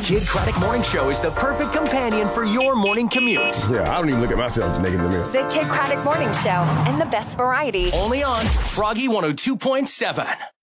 Kid Craddock Morning Show is the perfect companion for your morning commute. Yeah, I don't even look at myself naked in the mirror. The Kid Craddock Morning Show and the best variety. Only on Froggy 102.7.